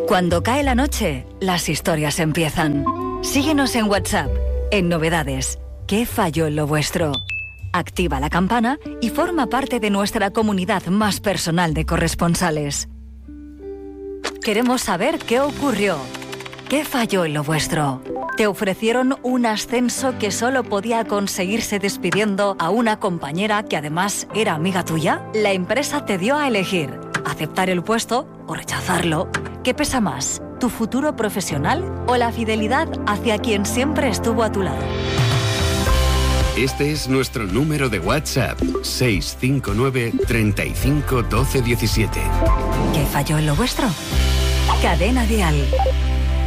Cuando cae la noche, las historias empiezan. Síguenos en WhatsApp, en Novedades. ¿Qué falló en lo vuestro? Activa la campana y forma parte de nuestra comunidad más personal de corresponsales. Queremos saber qué ocurrió. ¿Qué falló en lo vuestro? ¿Te ofrecieron un ascenso que solo podía conseguirse despidiendo a una compañera que además era amiga tuya? La empresa te dio a elegir, aceptar el puesto o rechazarlo. ¿Qué pesa más, tu futuro profesional o la fidelidad hacia quien siempre estuvo a tu lado? Este es nuestro número de WhatsApp, 659 35 12 17. ¿Qué falló en lo vuestro? Cadena Dial.